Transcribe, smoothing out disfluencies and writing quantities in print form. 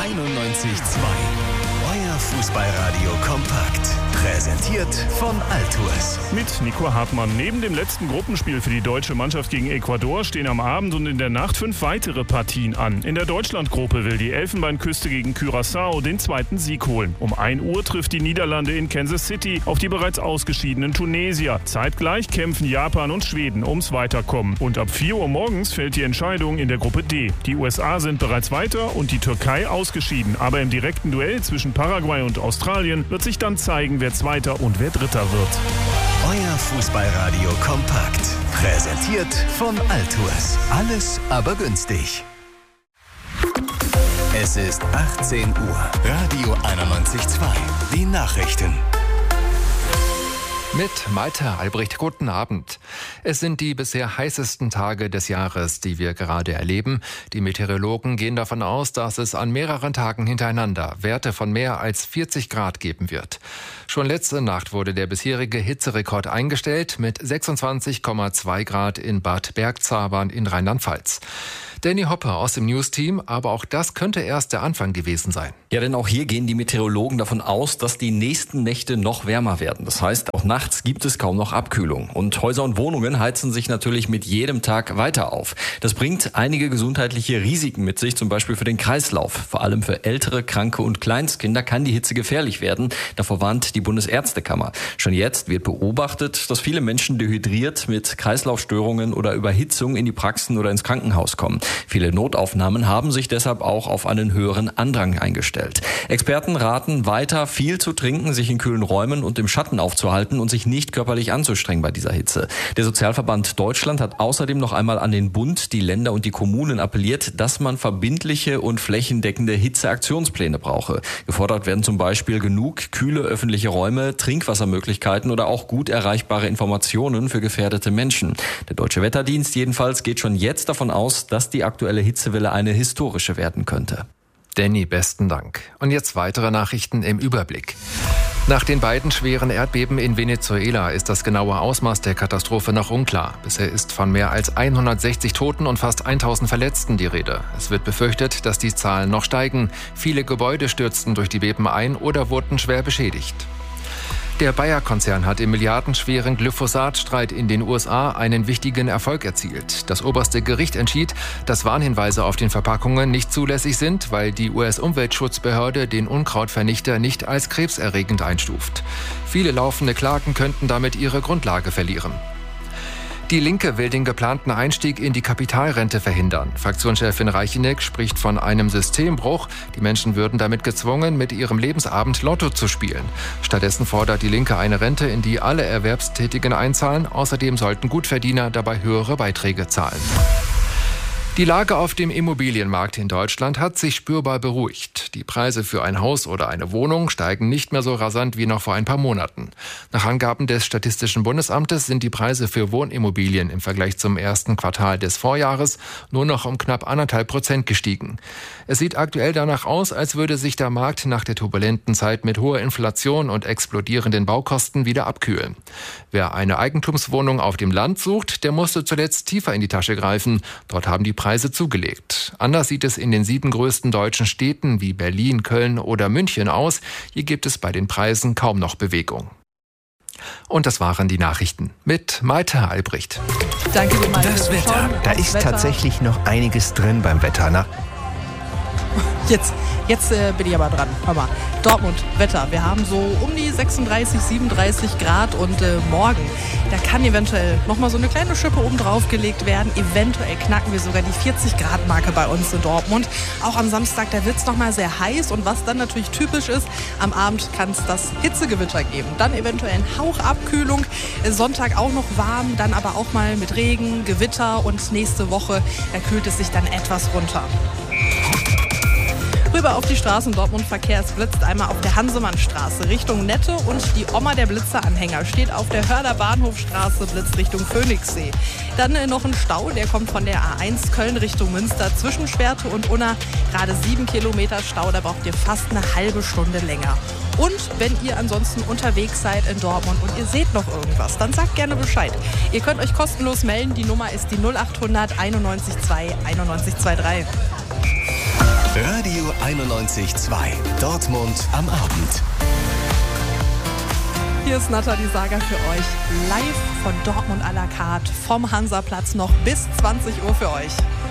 91,2. Euer Fußballradio kompakt. Präsentiert von Altours. Mit Nico Hartmann. Neben dem letzten Gruppenspiel für die deutsche Mannschaft gegen Ecuador stehen am Abend und in der Nacht 5 weitere Partien an. In der Deutschlandgruppe will die Elfenbeinküste gegen Curaçao den zweiten Sieg holen. Um 1 Uhr trifft die Niederlande in Kansas City auf die bereits ausgeschiedenen Tunesier. Zeitgleich kämpfen Japan und Schweden ums Weiterkommen. Und ab 4 Uhr morgens fällt die Entscheidung in der Gruppe D. Die USA sind bereits weiter und die Türkei ausgeschieden. Aber im direkten Duell zwischen Paraguay und Australien wird sich dann zeigen, wer Zweiter und wer Dritter wird. Euer Fußballradio kompakt. Präsentiert von Altours. Alles aber günstig. Es ist 18 Uhr. Radio 91,2. Die Nachrichten. Mit Malte Albrecht, guten Abend. Es sind die bisher heißesten Tage des Jahres, die wir gerade erleben. Die Meteorologen gehen davon aus, dass es an mehreren Tagen hintereinander Werte von mehr als 40 Grad geben wird. Schon letzte Nacht wurde der bisherige Hitzerekord eingestellt mit 26,2 Grad in Bad Bergzabern in Rheinland-Pfalz. Danny Hopper aus dem News-Team, aber auch das könnte erst der Anfang gewesen sein. Ja, denn auch hier gehen die Meteorologen davon aus, dass die nächsten Nächte noch wärmer werden. Das heißt, auch nachts gibt es kaum noch Abkühlung. Und Häuser und Wohnungen heizen sich natürlich mit jedem Tag weiter auf. Das bringt einige gesundheitliche Risiken mit sich, zum Beispiel für den Kreislauf. Vor allem für ältere, Kranke und Kleinstkinder kann die Hitze gefährlich werden. Davor warnt die Bundesärztekammer. Schon jetzt wird beobachtet, dass viele Menschen dehydriert mit Kreislaufstörungen oder Überhitzung in die Praxen oder ins Krankenhaus kommen. Viele Notaufnahmen haben sich deshalb auch auf einen höheren Andrang eingestellt. Experten raten weiter, viel zu trinken, sich in kühlen Räumen und im Schatten aufzuhalten und sich nicht körperlich anzustrengen bei dieser Hitze. Der Sozialverband Deutschland hat außerdem noch einmal an den Bund, die Länder und die Kommunen appelliert, dass man verbindliche und flächendeckende Hitzeaktionspläne brauche. Gefordert werden zum Beispiel genug kühle öffentliche Räume, Trinkwassermöglichkeiten oder auch gut erreichbare Informationen für gefährdete Menschen. Der Deutsche Wetterdienst jedenfalls geht schon jetzt davon aus, dass die aktuelle Hitzewelle eine historische werden könnte. Danny, besten Dank. Und jetzt weitere Nachrichten im Überblick. Nach den beiden schweren Erdbeben in Venezuela ist das genaue Ausmaß der Katastrophe noch unklar. Bisher ist von mehr als 160 Toten und fast 1000 Verletzten die Rede. Es wird befürchtet, dass die Zahlen noch steigen. Viele Gebäude stürzten durch die Beben ein oder wurden schwer beschädigt. Der Bayer-Konzern hat im milliardenschweren Glyphosat-Streit in den USA einen wichtigen Erfolg erzielt. Das oberste Gericht entschied, dass Warnhinweise auf den Verpackungen nicht zulässig sind, weil die US-Umweltschutzbehörde den Unkrautvernichter nicht als krebserregend einstuft. Viele laufende Klagen könnten damit ihre Grundlage verlieren. Die Linke will den geplanten Einstieg in die Kapitalrente verhindern. Fraktionschefin Reicheneck spricht von einem Systembruch. Die Menschen würden damit gezwungen, mit ihrem Lebensabend Lotto zu spielen. Stattdessen fordert die Linke eine Rente, in die alle Erwerbstätigen einzahlen. Außerdem sollten Gutverdiener dabei höhere Beiträge zahlen. Die Lage auf dem Immobilienmarkt in Deutschland hat sich spürbar beruhigt. Die Preise für ein Haus oder eine Wohnung steigen nicht mehr so rasant wie noch vor ein paar Monaten. Nach Angaben des Statistischen Bundesamtes sind die Preise für Wohnimmobilien im Vergleich zum ersten Quartal des Vorjahres nur noch um knapp 1,5% gestiegen. Es sieht aktuell danach aus, als würde sich der Markt nach der turbulenten Zeit mit hoher Inflation und explodierenden Baukosten wieder abkühlen. Wer eine Eigentumswohnung auf dem Land sucht, der musste zuletzt tiefer in die Tasche greifen. Dort haben die Preise zugelegt. Anders sieht es in den 7 größten deutschen Städten wie Berlin, Köln oder München aus. Hier gibt es bei den Preisen kaum noch Bewegung. Und das waren die Nachrichten mit Malte Albrecht. Danke dir, Malte. Das Wetter. Da ist tatsächlich noch einiges drin beim Wetter, ne? Jetzt bin ich aber dran. Hör mal, Dortmund, Wetter. Wir haben so um die 36, 37 Grad und morgen, da kann eventuell nochmal so eine kleine Schippe oben drauf gelegt werden. Eventuell knacken wir sogar die 40-Grad-Marke bei uns in Dortmund. Auch am Samstag, da wird es nochmal sehr heiß und was dann natürlich typisch ist, am Abend kann es das Hitzegewitter geben. Dann eventuell ein Hauch Abkühlung. Sonntag auch noch warm, dann aber auch mal mit Regen, Gewitter und nächste Woche, da kühlt es sich dann etwas runter. Rüber auf die Straßen Dortmund Verkehr. Es blitzt einmal auf der Hansemannstraße Richtung Nette und die Oma der Blitzeranhänger steht auf der Hörder Bahnhofstraße, blitzt Richtung Phoenixsee. Dann noch ein Stau, der kommt von der A1 Köln Richtung Münster zwischen Schwerte und Unna. Gerade 7 Kilometer Stau, da braucht ihr fast eine halbe Stunde länger. Und wenn ihr ansonsten unterwegs seid in Dortmund und ihr seht noch irgendwas, dann sagt gerne Bescheid. Ihr könnt euch kostenlos melden. Die Nummer ist die 0800 91 2 91 23. Radio 91,2. Dortmund am Abend. Hier ist Nathalie Sager für euch live von Dortmund à la carte vom Hansaplatz noch bis 20 Uhr für euch.